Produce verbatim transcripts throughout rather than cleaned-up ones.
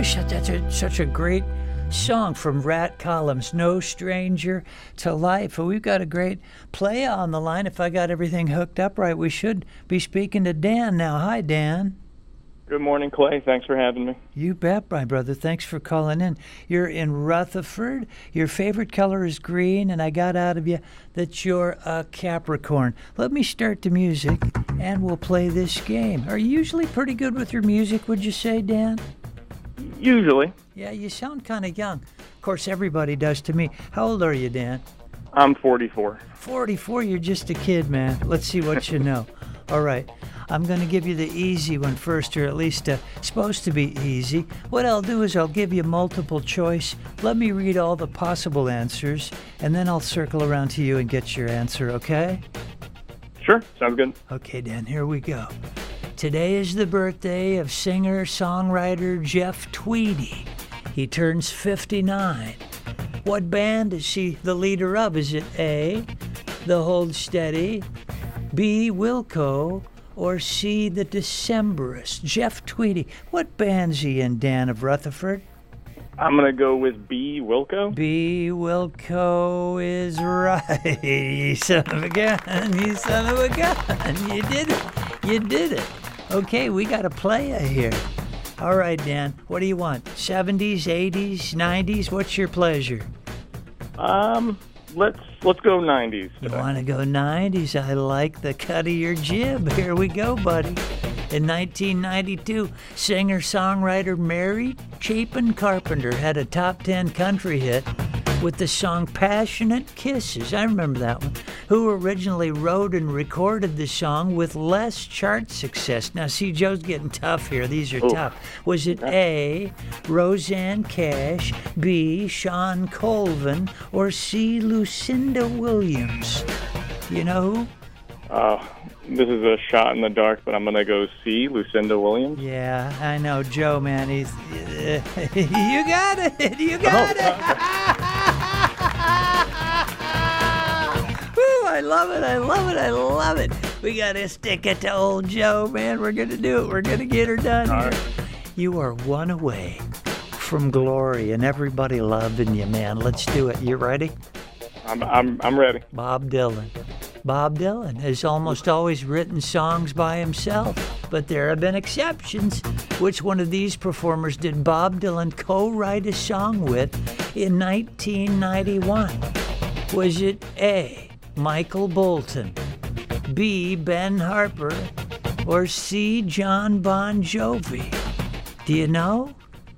always thought that's a, such a great song from Rat Columns, No Stranger to Life. And we've got a great play on the line. If I got everything hooked up right, we should be speaking to Dan now. Hi, Dan. Good morning, Clay. Thanks for having me. You bet, my brother. Thanks for calling in. You're in Rutherford. Your favorite color is green, and I got out of you that you're a Capricorn. Let me start the music, and we'll play this game. Are you usually pretty good with your music, would you say, Dan? Usually. Yeah, you sound kind of young. Of course, everybody does to me. How old are you, Dan? I'm forty-four. forty-four, you're just a kid, man. Let's see what you know. All right. I'm going to give you the easy one first, or at least uh, supposed to be easy. What I'll do is I'll give you multiple choice. Let me read all the possible answers, and then I'll circle around to you and get your answer, okay? Sure, sounds good. Okay, Dan, here we go. Today is the birthday of singer-songwriter Jeff Tweedy. He turns fifty-nine. What band is he the leader of? Is it A, The Hold Steady, B, Wilco, or C, The Decemberists? Jeff Tweedy. What band's he in, Dan of Rutherford? I'm going to go with B, Wilco. B, Wilco is right. You son of a gun. You son of a gun. You did it. You did it. Okay, we got a player here. All right, Dan, what do you want? seventies, eighties, nineties? What's your pleasure? Um, let's let's go nineties. You want to go nineties? I like the cut of your jib. Here we go, buddy. In nineteen ninety-two, singer-songwriter Mary Chapin Carpenter had a top ten country hit with the song Passionate Kisses. I remember that one. Who originally wrote and recorded the song with less chart success. Now, see, Joe's getting tough here. These are Ooh. tough. Was it A, Roseanne Cash, B, Sean Colvin, or C, Lucinda Williams? You know who? Uh, this is a shot in the dark, but I'm going to go C, Lucinda Williams. Yeah, I know. Joe, man, he's... you got it! You got Oh. it! Woo, I love it, I love it, I love it. We got to stick it to old Joe, man. We're going to do it. We're going to get her done All here. right. You are one away from glory and everybody loving you, man. Let's do it. You ready? I'm I'm I'm ready. Bob Dylan. Bob Dylan has almost always written songs by himself, but there have been exceptions. Which one of these performers did Bob Dylan co-write a song with in nineteen ninety-one? Was it A, Michael Bolton, B, Ben Harper, or C, John Bon Jovi? Do you know?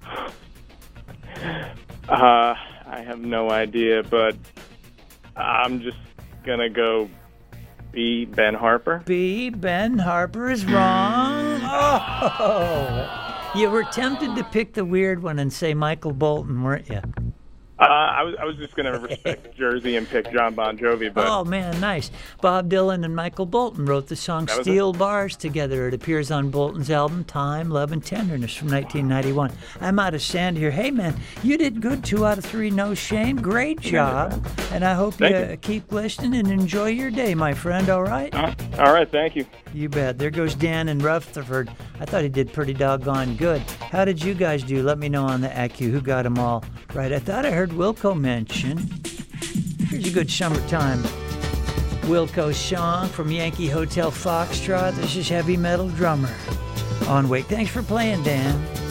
Uh, I have no idea, but I'm just going to go B, Ben Harper. B, Ben Harper is wrong. Oh, you were tempted to pick the weird one and say Michael Bolton, weren't you? Uh, I was I was just going to respect Jersey and pick John Bon Jovi, but Oh, man, nice. Bob Dylan and Michael Bolton wrote the song That was Steel Bars together. It appears on Bolton's album Time, Love, and Tenderness from nineteen ninety-one. I'm out of sand here. Hey, man, you did good. Two out of three, no shame. Great job. And I hope you, Thank you. uh, keep listening and enjoy your day, my friend, all right? uh, all right, thank you. You bet. There goes Dan in Rutherford. I thought he did pretty doggone good. How did you guys do? Let me know on the A Q who got them all right. I thought I heard Wilco mention. Here's a good summertime Wilco song from Yankee Hotel Foxtrot. This is Heavy Metal Drummer on Wake. Thanks for playing, Dan.